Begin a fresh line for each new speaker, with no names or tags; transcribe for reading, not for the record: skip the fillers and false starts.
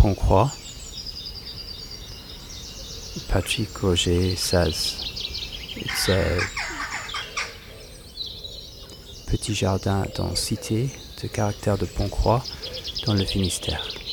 Pont-Croix. Patrick Roger says it's a petit jardin dans cité de caractère de Pont-Croix dans le Finistère.